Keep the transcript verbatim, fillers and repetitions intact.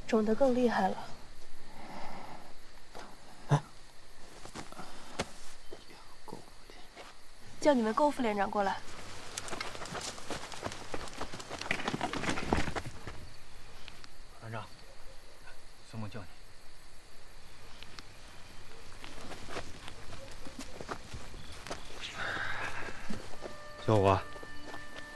肿得更厉害了。 哎， 叫你们勾副连长过来。 连长，孙梦叫你。 小虎啊。